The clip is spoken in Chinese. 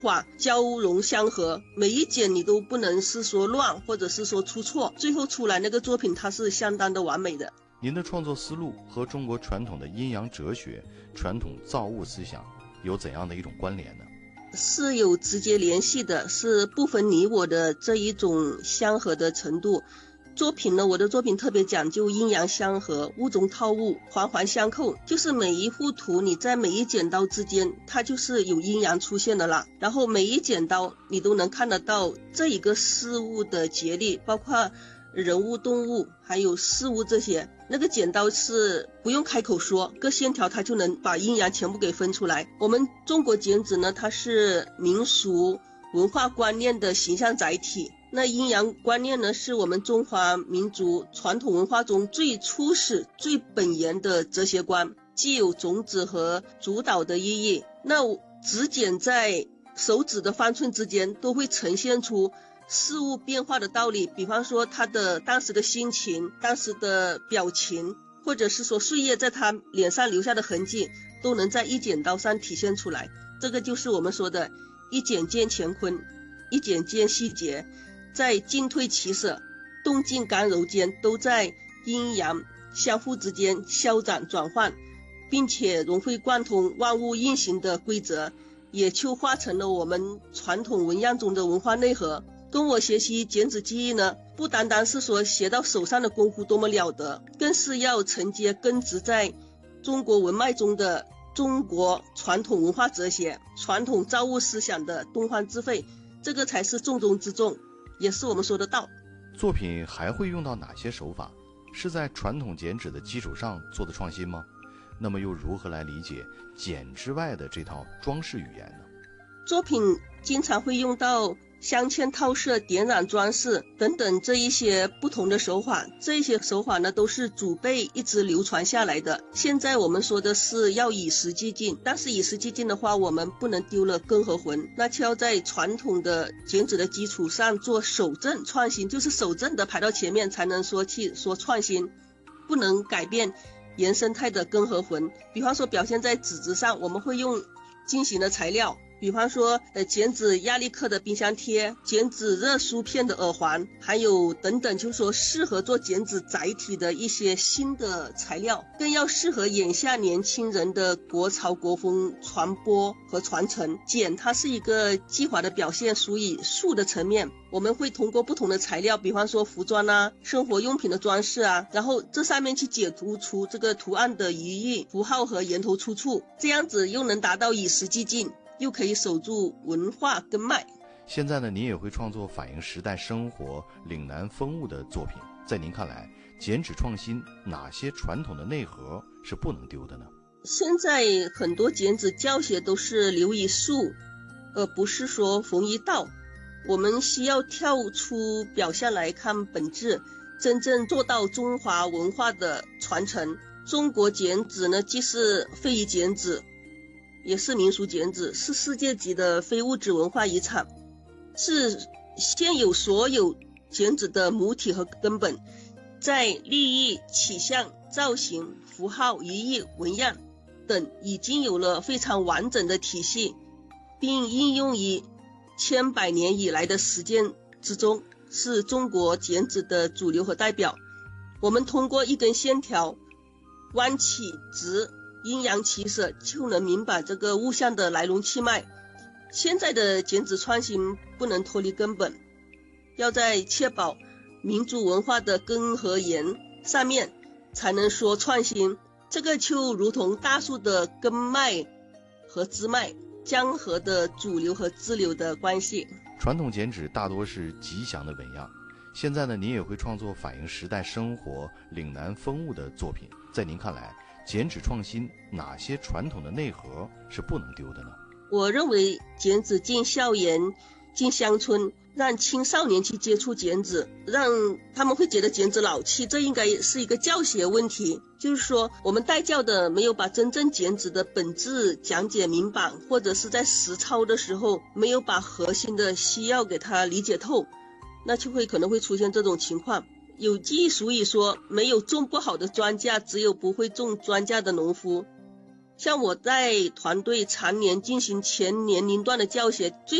化交融相合，每一剪你都不能是说乱或者是说出错，最后出来那个作品它是相当的完美的。 您的创作思路和中国传统的阴阳哲学、传统造物思想有怎样的一种关联呢？ 是有直接联系的，是不分你我的这一种相合的程度。作品呢，我的作品特别讲究阴阳相合，物中套物，环环相扣，就是每一幅图你在每一剪刀之间它就是有阴阳出现的了，然后每一剪刀你都能看得到这一个事物的节律，包括人物动物还有事物，这些那个剪刀是不用开口说，个线条它就能把阴阳全部给分出来。我们中国剪纸呢，它是民俗文化观念的形象载体，那阴阳观念呢，是我们中华民族传统文化中最初始最本源的哲学观，既有种子和主导的意义。那指剪在手指的方寸之间都会呈现出事物变化的道理，比方说他的当时的心情、当时的表情，或者是说岁月在他脸上留下的痕迹，都能在一剪刀上体现出来。这个就是我们说的一剪见乾坤，一剪见细节，在进退起舍、动静刚柔间，都在阴阳相互之间消长转换，并且融会贯通万物运行的规则，也就化成了我们传统文样中的文化内核。跟我学习剪纸技艺呢，不单单是说写到手上的功夫多么了得，更是要承接根植在中国文脉中的中国传统文化哲学、传统造物思想的东方智慧，这个才是重中之重，也是我们说的道。 作品还会用到哪些手法？是在传统剪纸的基础上做的创新吗？那么又如何来理解剪之外的这套装饰语言呢？ 作品经常会用到镶嵌套色、点染装饰等等这一些不同的手法，这些手法呢都是祖辈一直流传下来的。现在我们说的是要以时俱进，但是以时俱进的话，我们不能丢了根和魂，那就要在传统的剪纸的基础上做守正创新，就是守正的排到前面才能说创新，不能改变原生态的根和魂。比方说表现在纸质上，我们会用精型的材料，比方说剪纸亚力克的冰箱贴，剪纸热梳片的耳环，还有等等，就是说适合做剪纸载体的一些新的材料，更要适合眼下年轻人的国潮国风传播和传承。剪它是一个技法的表现，属于术的层面，我们会通过不同的材料，比方说服装啊、生活用品的装饰啊，然后这上面去解读出这个图案的寓意、符号和源头出处，这样子又能达到以时俱进，又可以守住文化根脉。 现在呢，您也会创作反映时代生活、岭南风物的作品。在您看来，剪纸创新哪些传统的内核是不能丢的呢？ 现在很多剪纸教学都是留一术，而不是说缝一道。我们需要跳出表象来看本质，真正做到中华文化的传承。中国剪纸呢，既是非遗剪纸，也是民俗剪纸，是世界级的非物质文化遗产，是现有所有剪纸的母体和根本，在立意、起象、造型、符号、寓意、纹样等已经有了非常完整的体系，并应用于千百年以来的实践之中，是中国剪纸的主流和代表。我们通过一根线条弯起直，阴阳起舍，就能明白这个物象的来龙去脉。现在的剪纸创新不能脱离根本，要在确保民族文化的根和源上面才能说创新。这个就如同大树的根脉和枝脉，江河的主流和支流的关系。 传统剪纸大多是吉祥的纹样，现在呢，您也会创作反映时代生活、岭南风物的作品。在您看来，剪纸创新哪些传统的内核是不能丢的呢？ 我认为剪纸进校园、进乡村，让青少年去接触剪纸，让他们会觉得剪纸老气，这应该是一个教学问题。就是说我们带教的没有把真正剪纸的本质讲解明白，或者是在实操的时候没有把核心的需要给他理解透，那就可能会出现这种情况。有句俗语说，没有种不好的庄稼，只有不会种庄稼的农夫。 像我在团队常年进行全年龄段的教学，最